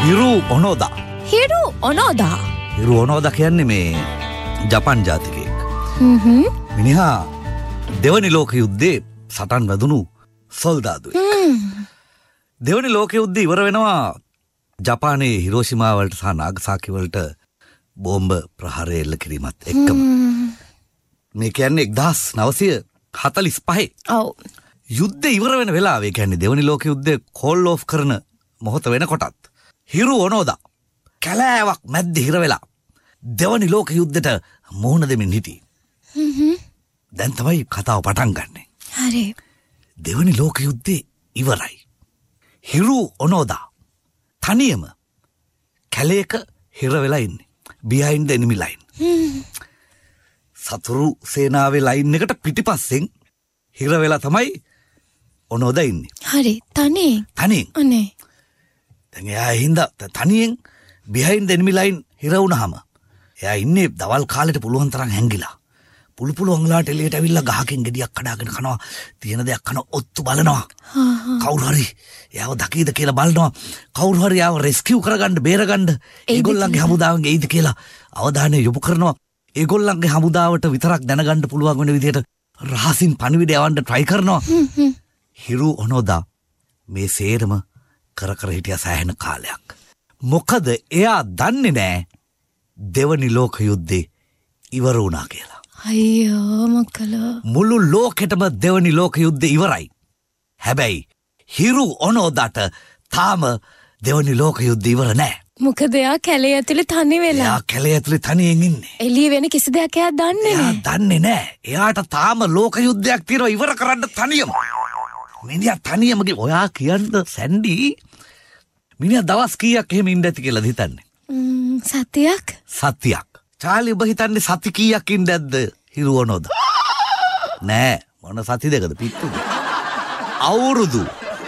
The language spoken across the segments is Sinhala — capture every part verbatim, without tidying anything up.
හිරු ඔනෝදා. හිරු ඔනෝදා. හිරු ඔනෝදා කියන්නේ මේ ජපාන් ජාතිකයෙක්. හ්ම් හ්ම්. මිනිහා දෙවනි ලෝක යුද්ධේ සටන් වැදුණු සොල්දාදුවෙක්. දෙවනි ලෝක යුද්ධය ඉවර වෙනවා ජපානයේ හිරෝෂිමා වලට සහ නාගසාකි වලට බෝම්බ ප්‍රහාරය එල්ල කිරීමත් එක්කම. මේ කියන්නේ එක්දාස් නවසිය හතළිස් පහේ. ඔව්. යුද්ධය ඉවර වෙන වෙලාවේ කියන්නේ දෙවනි ලෝක යුද්ධය කෝල් ඕෆ් කරන මොහොත වෙනකොටත් හිරු ඔනෝදා කැලෑවක් මැද්දේ හිර වෙලා දෙවනි ලෝක යුද්ධයට මුහුණ දෙමින් හිටියේ. හ්ම්. දැන් තමයි කතාව පටන් ගන්නෙ. හරි. දෙවනි ලෝක යුද්ධේ ඉවරයි. හිරු ඔනෝදා තනියම කැලේක හිර වෙලා ඉන්නේ. behind the enemy line. සතුරු සේනාවේ ලයින් එකට පිටිපස්සෙන් හිර වෙලා තමයි ඔනෝදා ඉන්නේ. හරි. තනියෙන්. තනියෙන්. අනේ. දැන් එයා හින්දා තනියෙන් behind the enemy line හිර වුණාම එයා ඉන්නේ දවල් කාලෙට පුළුවන් තරම් හැංගිලා. පුළු පුළුවන් වෙලාවට එළියට ඇවිල්ලා ගහකින් ගෙඩියක් කඩාගෙන කනවා. තියෙන දෙයක් කන ඔත්තු බලනවා. කවුරු හරි එයාව දකීද කියලා බලනවා. කවුරු හරි එයාව රෙස්කියු කරගන්න බේරගන්න ඒගොල්ලන්ගේ හමුදාවෙන් එයිද කියලා අවධානය යොමු කරනවා. ඒගොල්ලන්ගේ හමුදාවට විතරක් දැනගන්න පුළුවන් වෙන විදිහට රහසින් පණිවිඩ යවන්න try කරනවා. හිරු ඔනෝදා මේ සේරම කර කර හිටියා සෑහෙන කාලයක්. මොකද එයා දන්නේ නැහැ දෙවනි ලෝක යුද්ධේ ඉවර වුණා කියලා. අයියෝ මකලා. මුළු ලෝකෙටම දෙවනි ලෝක යුද්ධේ ඉවරයි. හැබැයි හිරු ඔනෝදාට තාම දෙවනි ලෝක යුද්ධේ ඉවර නැහැ. මොකද එයා කැලේ ඇතුලේ තනි වෙලා. එයා කැලේ ඇතුලේ තනියෙන් ඉන්නේ. එළිය වෙන කිසි දෙයක් එයා දන්නේ එයා නැහැ. දන්නේ නැහැ. එයාට තාම ලෝක යුද්ධයක් තියෙනවා ඉවර කරන්න තනියම. මිනිහා තනියම ගිහ ඔයා කියන්න සැන්ඩි මිනිහා දවස් කීයක් එහෙම ඉන්න ඇති කියලා හිතන්නේ? ම්ම් සතියක්? සතියක්. චාලි ඔබ හිතන්නේ සති කීයක් ඉන්න ඇද්ද හිරු ඔනෝදා? නෑ මොන සති දෙකද පිටුද? අවුරුදු.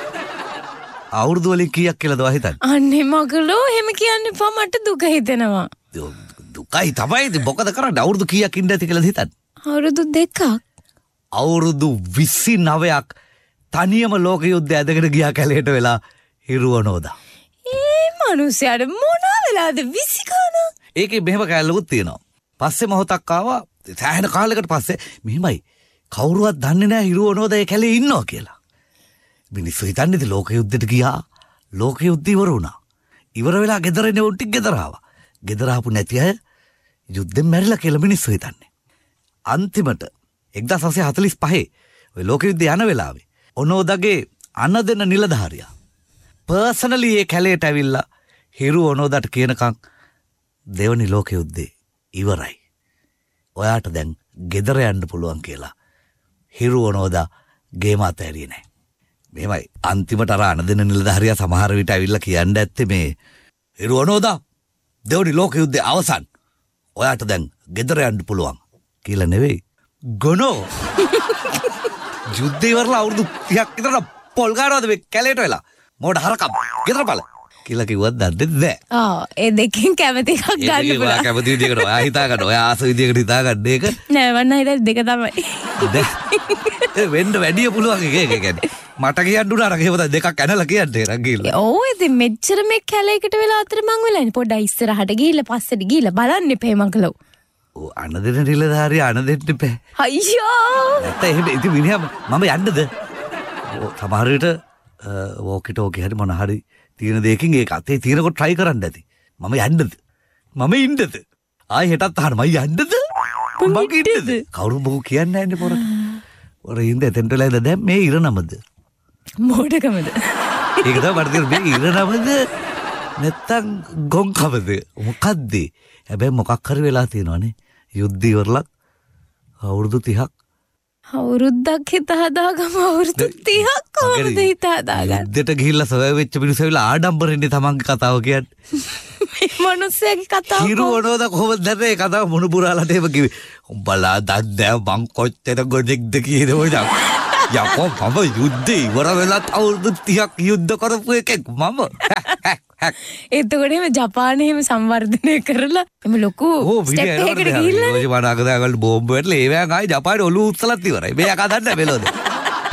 අවුරුදු වලින් කීයක් කියලාද ඔයා හිතන්නේ? අනේ මගලෝ එහෙම කියන්න එපා මට දුක හිතෙනවා. දුකයි තමයි මොකද කරන්නේ අවුරුදු කීයක් ඉන්න ඇති කියලාද හිතන්නේ? අවුරුදු දෙකක්. අවුරුදු විසි නවයක් තනියම ලෝක යුද්ධය ඇදගෙන ගියා කැලේට වෙලා හිරු ඔනෝදා. ඒ මිනිහයාට මොන වෙලාවද විසි ගානක්? ඒකේ මෙහෙම කැලලුත් තියෙනවා. පස්සේ මොහොතක් ආවා සෑහෙන කාලයකට පස්සේ මෙහෙමයි කවුරුවත් දන්නේ නැහැ හිරු ඔනෝදා ඒ කැලේ ඉන්නවා කියලා. මිනිස්සු හිතන්නේ ඉතින් ලෝක යුද්ධයට ගියා. ලෝක යුද්ධය ඉවර වුණා. ඉවර වෙලා ගෙදර එන්නේ උන් ටික ගෙදර ආවා. ගෙදර ආපු නැති අය යුද්ධෙන් මැරිලා කියලා මිනිස්සු හිතන්නේ. අන්තිමට එක්දාස් නවසිය හතළිස් පහේ ඔය ලෝක යුද්ධය යන වෙලාවේ ඔනෝදාගේ අන දෙන නිලධාරියා පර්සනලි ඒ කැලේට ඇවිල්ලා හිරු ඔනෝදාට කියනකම් දෙවනි ලෝක යුද්ධේ ඉවරයි. ඔයාට දැන් ගෙදර යන්න පුළුවන් කියලා හිරු ඔනෝදා ගේම අතහැරියේ නැහැ. මෙහෙමයි අන්තිමට අර අන දෙන නිලධාරියා සමහර විට ඇවිල්ලා කියන්න ඇත්තේ මේ හිරු ඔනෝදා දෙවනි ලෝක යුද්ධේ අවසන්. ඔයාට දැන් ගෙදර යන්න පුළුවන් කියලා නෙවෙයි. ගොනෝ යුද්ධේ ඉවරලා අවුරුදු තිහක් විතර පොල් ගානවද මේ කැලේට වෙලා මොඩ හරකම් ගෙදර බල කියලා කිව්වත් දන්නේ නැහැ. ආ ඒ දෙකෙන් කැමති එකක් ගන්න ඒක පුළුවන්. ඔයා කැමති විදිහකට ඔයා හිතා ගන්න. ඔයා ආස විදිහකට හිතා ගන්න එක. නෑ මන්න හිතන්නේ දෙක තමයි. ඒ වෙන්න වැඩිය පුළුවන් එක ඒක කියන්නේ. මට කියන්න උනා අර එහෙම දෙකක් ඇනලා කියන්නේ රංගිල්ල. ඔව් ඉතින් මෙච්චර මේ කැලේකට වෙලා අතර මං වෙලානේ පොඩ්ඩක් ඉස්සරහට ගිහිල්ලා පස්සට ගිහිල්ලා බලන්න එපේ මංගලෝ. ඔව් අන දෙන නිලධාරිය අන දෙන්න එපේ. අයියෝ. නැත්නම් එහෙම ඉතින් මිනිහා මම යන්නද? ඔව් සමහර විට වෝකි ටෝකි හරි මොන හරි තියෙන දෙයකින් ඒක අතේ තියෙනකොට try කරන්න ඇති. මම යන්නද? මම ඉන්නද? ආයි හෙටත් අහන්න මම යන්නද? මම ඉන්නද? කවුරු මොකෝ කියන්නේ නැන්නේ පොර. පොර ඉඳ එතෙන්ට ලෑද දැන් මේ ඉර නමද? මොඩකමද? ඒක තමයි මට තියෙන මේ ඉර නමද? නැත්තම් ගොංකමද? මොකද්ද? හැබැයි මොකක් හරි වෙලා තියෙනවනේ. යුද්ධ ඉවරලා අවුරුදු තිහක් අවුරුද්දක් හිත හදාගම අවුරුදු තිහක් කොහොමද හිත හදාගන්නේ? යුද්ධයට ගිහිල්ලා සොය වෙච්ච මිනිස්සු ඇවිල්ලා ආඩම්බරෙන්නේ තමන්ගේ කතාව කියන්නේ. මේ මිනිස්සයාගේ කතාව හිරු ඔනෝදා කොහොමද දන්නේ ඒ කතාව මොන පුරාලට එහෙම කිව්වේ? උඹලා දන්නේ මං කොච්චර ගොඩෙක්ද කියන ඔය යා. යකෝ මම යුද්ධේ ඉවර වෙලා අවුරුදු තිහක් යුද්ධ කරපු එකෙක් මම. එතකොට එහෙම ජපානයේ එහෙම සංවර්ධනය කරලා එම ලොකු ස්ටෙප් එකකට ගිහිල්ලා නේ. ඔය වනාගදාගල් බෝම්බ වැටලා ඒ වෑන් ආයි ජපානයේ ඔලුව උස්සලත් ඉවරයි. මේ යකා දන්නේ මෙලොද.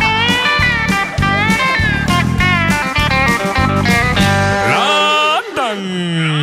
රාන්ඩන් ගන්න.